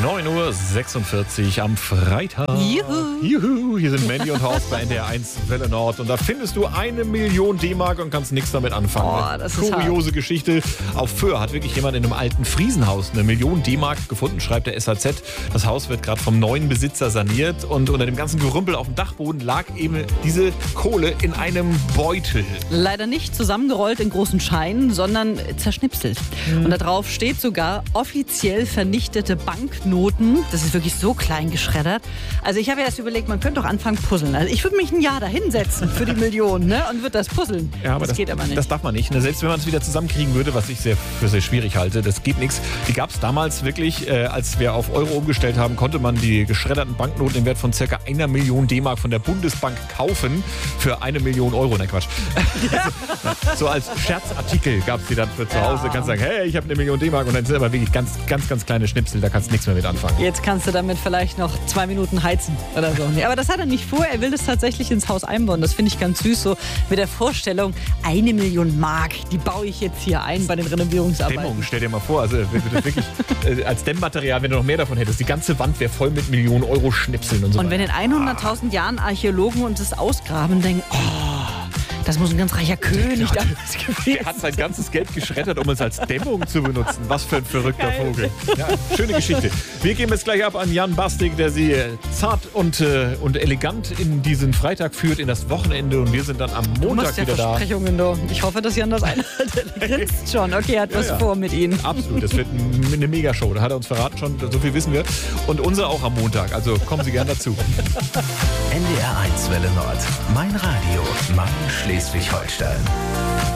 9:46 Uhr am Freitag. Juhu. Hier sind Mandy und Horst bei NDR 1 Welle Nord. Und da findest du 1 Million D-Mark und kannst nichts damit anfangen. Oh, das ist kuriose Geschichte. Auf Föhr hat wirklich jemand in einem alten Friesenhaus 1 Million D-Mark gefunden, schreibt der SAZ. Das Haus wird gerade vom neuen Besitzer saniert. Und unter dem ganzen Gerümpel auf dem Dachboden lag eben diese Kohle in einem Beutel. Leider nicht zusammengerollt in großen Scheinen, sondern zerschnipselt. Und da drauf steht sogar offiziell vernichtete Banknoten. Das ist wirklich so klein geschreddert. Also ich habe ja erst überlegt, man könnte doch anfangen puzzeln. Also ich würde mich ein Jahr da hinsetzen für die Million, ne? Und würde das puzzeln. Ja, aber das geht aber nicht. Das darf man nicht. Ne? Selbst wenn man es wieder zusammenkriegen würde, was ich für sehr schwierig halte, das geht nichts. Die gab es damals wirklich, als wir auf Euro umgestellt haben, konnte man die geschredderten Banknoten im Wert von ca. 1 Million D-Mark von der Bundesbank kaufen für 1 Million Euro. Nein, Quatsch. So als Scherzartikel gab es die dann für zu Hause. Du kannst sagen, hey, ich habe 1 Million D-Mark und dann sind aber wirklich ganz kleine Schnipsel, da kannst du nichts mehr mit anfangen. Jetzt kannst du damit vielleicht noch 2 Minuten heizen oder so. Nee, aber das hat er nicht vor, er will das tatsächlich ins Haus einbauen. Das finde ich ganz süß, so mit der Vorstellung, 1 Million Mark, die baue ich jetzt hier ein bei den Renovierungsarbeiten. Dämmung, stell dir mal vor, also wenn du das wirklich als Dämmmaterial, wenn du noch mehr davon hättest, die ganze Wand wäre voll mit Millionen Euro Schnipseln und so. Und wenn in 100.000 Jahren Archäologen uns das ausgraben, denken, das muss ein ganz reicher König damals gewesen sein. Der hat sein ganzes Geld geschreddert, um es als Dämmung zu benutzen. Was für ein verrückter Vogel. Ja, schöne Geschichte. Wir geben jetzt gleich ab an Jan Bastig, der sie zart und elegant in diesen Freitag führt, in das Wochenende. Und wir sind dann am Montag wieder da. Versprechungen, du. Ich hoffe, dass Jan das einhält. Er grinst schon. Okay, er hat was vor mit Ihnen. Absolut, das wird eine Megashow. Da hat er uns verraten schon, so viel wissen wir. Und unser auch am Montag. Also kommen Sie gern dazu. NDR 1 Welle Nord. Mein Radio. Mein Schleswig-Holstein.